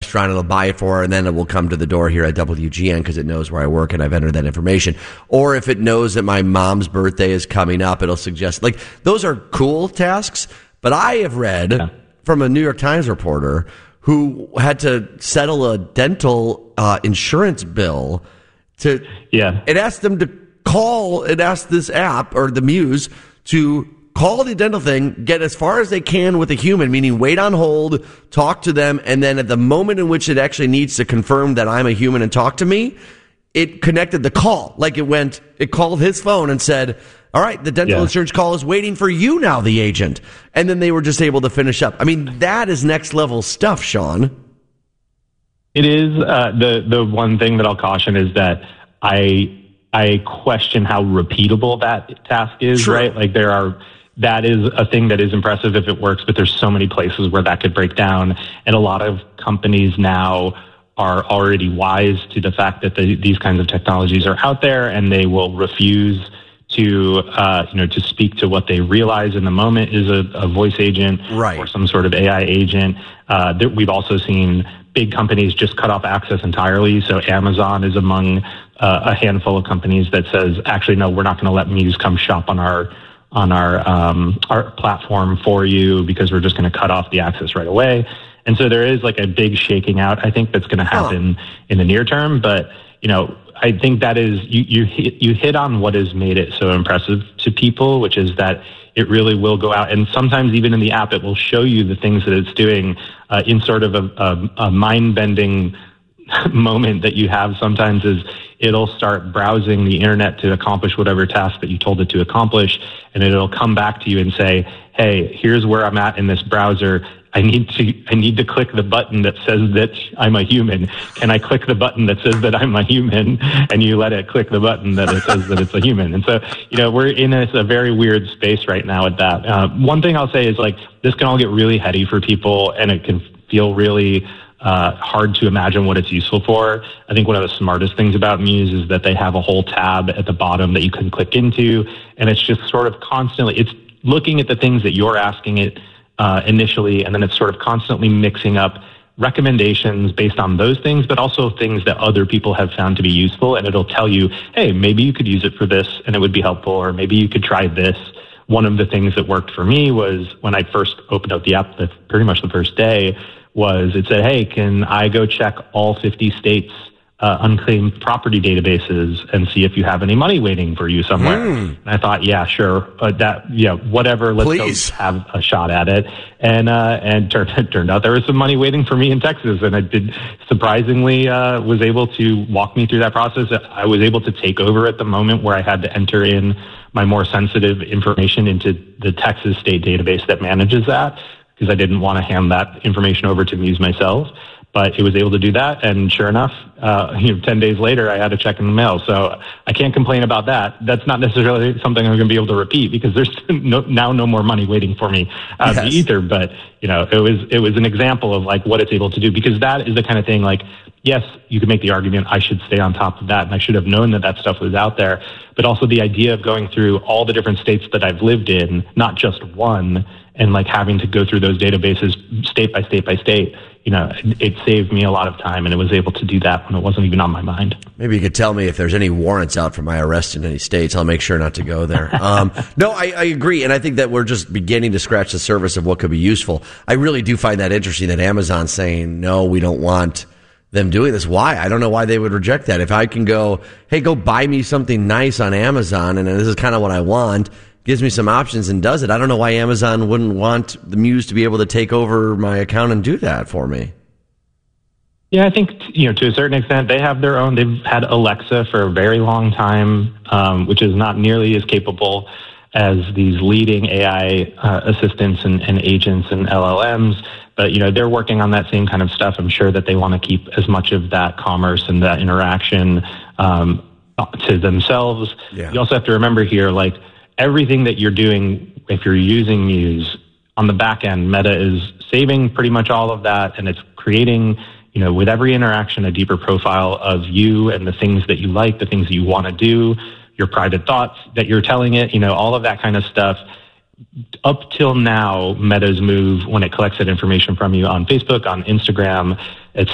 restaurant, it'll buy it for her, and then it will come to the door here at WGN because it knows where I work and I've entered that information. Or if it knows that my mom's birthday is coming up, it'll suggest, like, those are cool tasks. But I have read from a New York Times reporter who had to settle a dental insurance bill it asked them to call, it asked this app or the Muse to call the dental thing, get as far as they can with a human, meaning wait on hold, talk to them, and then at the moment in which it actually needs to confirm that I'm a human and talk to me, it connected the call. Like it called his phone and said, all right, the dental insurance call is waiting for you now, the agent. And then they were just able to finish up. I mean, that is next level stuff, Sean. It is. The one thing that I'll caution is that I question how repeatable that task is, True. right? Like that is a thing that is impressive if it works, but there's so many places where that could break down. And a lot of companies now are already wise to the fact that these kinds of technologies are out there, and they will refuse to speak to what they realize in the moment is a voice agent or some sort of AI agent. We've also seen big companies just cut off access entirely. So Amazon is among a handful of companies that says, actually, no, we're not going to let Muse come shop on our platform for you because we're just going to cut off the access right away. And so there is like a big shaking out, I think, that's going to happen in the near term. But, I think that is, you hit on what has made it so impressive to people, which is that it really will go out. And sometimes even in the app, it will show you the things that it's doing in sort of a mind-bending moment that you have sometimes is it'll start browsing the internet to accomplish whatever task that you told it to accomplish. And it'll come back to you and say, hey, here's where I'm at in this browser. I need to click the button that says that I'm a human. Can I click the button that says that I'm a human? And you let it click the button that it says that it's a human. And so, we're in a very weird space right now at that. One thing I'll say is like, this can all get really heady for people, and it can feel really hard to imagine what it's useful for. I think one of the smartest things about Muse is that they have a whole tab at the bottom that you can click into, and it's just sort of constantly, it's looking at the things that you're asking it initially, and then it's sort of constantly mixing up recommendations based on those things, but also things that other people have found to be useful. And it'll tell you, hey, maybe you could use it for this and it would be helpful, or maybe you could try this. One of the things that worked for me was when I first opened up the app, pretty much the first day, was it said, hey, can I go check all 50 states' unclaimed property databases and see if you have any money waiting for you somewhere? And I thought, yeah, sure, whatever, let's go have a shot at it. And turned out there was some money waiting for me in Texas, and I did surprisingly was able to walk me through that process. I was able to take over at the moment where I had to enter in my more sensitive information into the Texas state database that manages that, because I didn't want to hand that information over to Muse myself. But it was able to do that, and sure enough, 10 days later, I had a check in the mail. So I can't complain about that. That's not necessarily something I'm going to be able to repeat because there's now no more money waiting for me either. But it was an example of like what it's able to do, because that is the kind of thing like, yes, you could make the argument I should stay on top of that, and I should have known that stuff was out there. But also the idea of going through all the different states that I've lived in, not just one, and like having to go through those databases state by state by state, it saved me a lot of time, and it was able to do that when it wasn't even on my mind. Maybe you could tell me if there's any warrants out for my arrest in any states. I'll make sure not to go there. No, I agree, and I think that we're just beginning to scratch the surface of what could be useful. I really do find that interesting that Amazon's saying, no, we don't want them doing this. Why? I don't know why they would reject that. If I can go, hey, go buy me something nice on Amazon, and this is kind of what I want, gives me some options and does it. I don't know why Amazon wouldn't want the Muse to be able to take over my account and do that for me. Yeah, I think, to a certain extent, they have their own. They've had Alexa for a very long time, which is not nearly as capable as these leading AI assistants and agents and LLMs. But, they're working on that same kind of stuff. I'm sure that they want to keep as much of that commerce and that interaction to themselves. Yeah. You also have to remember here, like, everything that you're doing, if you're using Muse, on the back end, Meta is saving pretty much all of that, and it's creating, with every interaction, a deeper profile of you and the things that you like, the things that you want to do, your private thoughts that you're telling it, all of that kind of stuff. Up till now, Meta's move when it collects that information from you on Facebook, on Instagram,